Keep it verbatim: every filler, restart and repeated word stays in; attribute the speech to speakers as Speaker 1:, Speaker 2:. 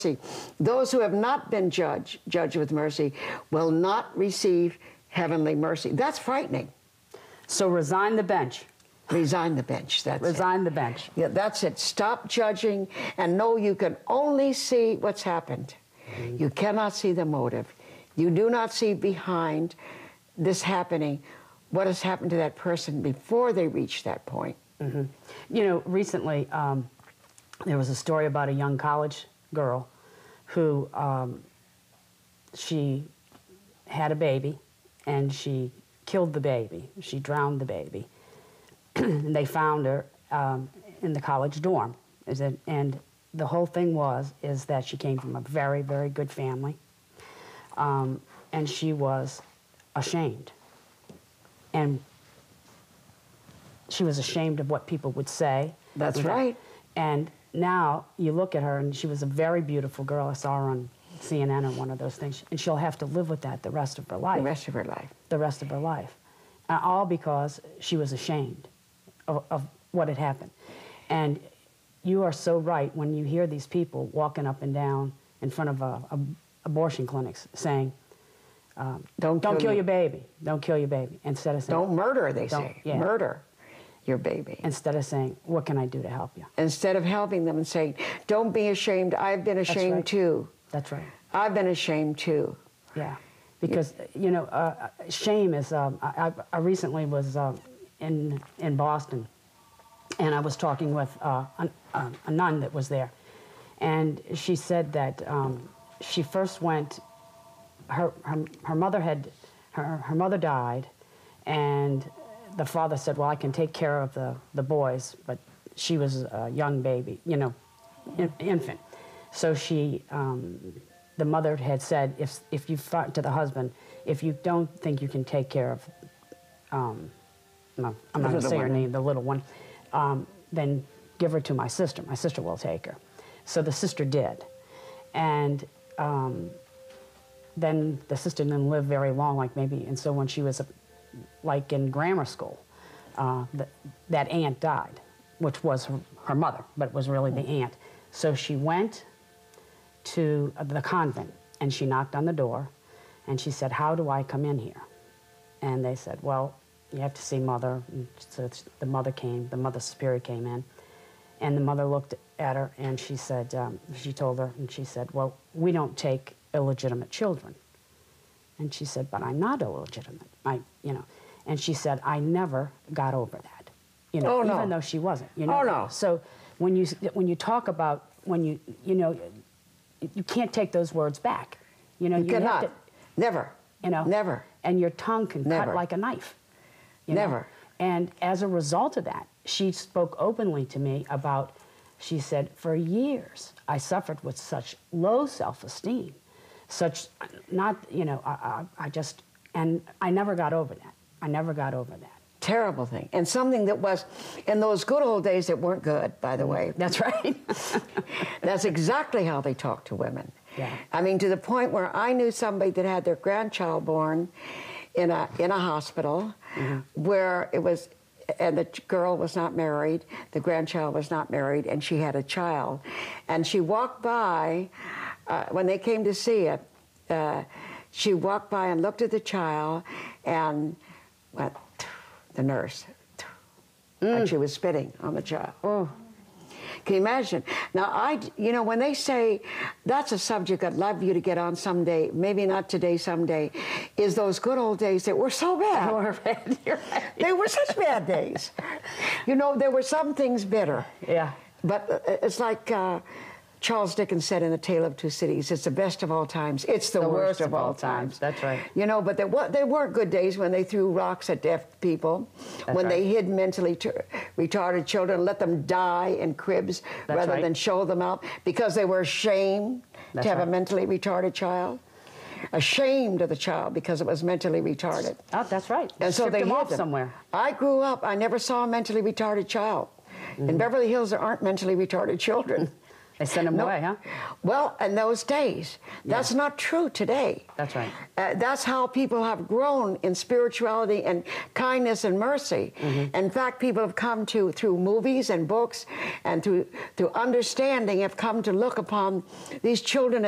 Speaker 1: Those who have not been judged, judged with mercy will not receive heavenly mercy. That's frightening.
Speaker 2: So resign the bench.
Speaker 1: Resign the bench. That's
Speaker 2: Resign
Speaker 1: it.
Speaker 2: the bench.
Speaker 1: Yeah, that's it. Stop judging and know you can only see what's happened. Mm-hmm. You cannot see the motive. You do not see behind this happening what has happened to that person before they reach that point.
Speaker 2: Mm-hmm. You know, recently um, there was a story about a young college girl who um, she had a baby and she killed the baby. She drowned the baby. And they found her um, in the college dorm. Is it, and the whole thing was is that she came from a very, very good family. Um, and she was ashamed. And she was ashamed of what people would say.
Speaker 1: That's right.
Speaker 2: And now you look at her, and she was a very beautiful girl. I saw her on C N N or one of those things. And she'll have to live with that the rest of her life.
Speaker 1: The rest of her life.
Speaker 2: The rest of her life. Uh, all because she was ashamed of, of what had happened. And you are so right when you hear these people walking up and down in front of a, a, abortion clinics saying, um, don't, don't kill, kill your baby. Don't kill your baby. Instead of saying,
Speaker 1: don't murder, they
Speaker 2: don't,
Speaker 1: say.
Speaker 2: Yeah.
Speaker 1: Murder your baby.
Speaker 2: Instead of saying, what can I do to help you?
Speaker 1: Instead of helping them and saying, don't be ashamed. I've been ashamed
Speaker 2: right.
Speaker 1: too.
Speaker 2: That's right.
Speaker 1: I've been ashamed too.
Speaker 2: Yeah. Because, you know, uh, shame is, um, I, I recently was uh, in, in Boston, and I was talking with uh, a, a nun that was there. And she said that um, she first went, her, her, her mother had, her, her mother died, and the father said, well, I can take care of the, the boys, but she was a young baby, you know, in, infant. So she, um, the mother had said, if, if you, to the husband, if you don't think you can take care of, um, no, I'm not going to say her name, the little one, um, then give her to my sister. My sister will take her. So the sister did. And um, then the sister didn't live very long, like maybe, and so when she was, like in grammar school, uh, the, that aunt died, which was her, her mother, but it was really the aunt. So she went to the convent, and she knocked on the door, and she said, how do I come in here? And they said, well, you have to see Mother. And so the mother came, the Mother Superior came in, and the mother looked at her, and she said, um, she told her, and she said, well, we don't take illegitimate children. And she said, but I'm not illegitimate. I, you know, and she said, I never got over that. You know,
Speaker 1: oh, no.
Speaker 2: even though she wasn't. You know?
Speaker 1: Oh, no.
Speaker 2: So when you, when you talk about, when you, you know, you can't take those words back. You know,
Speaker 1: you,
Speaker 2: you
Speaker 1: cannot.
Speaker 2: have to,
Speaker 1: Never.
Speaker 2: You know.
Speaker 1: Never.
Speaker 2: And your tongue can
Speaker 1: Never.
Speaker 2: cut like a knife. You
Speaker 1: Never.
Speaker 2: Know? And as a result of that, she spoke openly to me about, she said, for years, I suffered with such low self-esteem, such, not, you know, I, I, I just, and I never got over that. I never got over that.
Speaker 1: Terrible thing. And something that was, in those good old days that weren't good, by the way.
Speaker 2: That's right.
Speaker 1: That's exactly how they talked to women.
Speaker 2: Yeah.
Speaker 1: I mean, to the point where I knew somebody that had their grandchild born in a, in a hospital, mm-hmm. where it was, and the girl was not married, the grandchild was not married, and she had a child. And she walked by, uh, when they came to see it, uh, she walked by and looked at the child and went, the nurse, mm. like she was spitting on the child.
Speaker 2: Oh.
Speaker 1: Can you imagine? Now, I, you know, when they say that's a subject I'd love you to get on someday, maybe not today, someday, is those good old days that were so bad.
Speaker 2: They were bad. You're right.
Speaker 1: They were such bad days. You know, there were some things bitter.
Speaker 2: Yeah.
Speaker 1: But it's like uh, Charles Dickens said in The Tale of Two Cities, it's the best of all times. It's the,
Speaker 2: the
Speaker 1: worst,
Speaker 2: worst
Speaker 1: of all times.
Speaker 2: times. That's right.
Speaker 1: You know, but there, were, there were good days when they threw rocks at deaf people,
Speaker 2: That's
Speaker 1: when
Speaker 2: right.
Speaker 1: they hid mentally retarded children, let them die in cribs
Speaker 2: That's
Speaker 1: rather
Speaker 2: right.
Speaker 1: than show them out because they were ashamed
Speaker 2: That's
Speaker 1: to have
Speaker 2: right.
Speaker 1: a mentally retarded child. Ashamed of the child because it was mentally retarded.
Speaker 2: Oh, that's right.
Speaker 1: And so
Speaker 2: Stripped
Speaker 1: they
Speaker 2: them
Speaker 1: hid
Speaker 2: off
Speaker 1: them.
Speaker 2: somewhere.
Speaker 1: I grew up, I never saw a mentally retarded child. Mm-hmm. In Beverly Hills, there aren't mentally retarded children.
Speaker 2: They send them
Speaker 1: No-
Speaker 2: away, huh?
Speaker 1: Well, in those days, that's not true today.
Speaker 2: That's right.
Speaker 1: Uh, that's how people have grown in spirituality and kindness and mercy.
Speaker 2: Mm-hmm.
Speaker 1: In fact, people have come to, through movies and books and through, through understanding, have come to look upon these children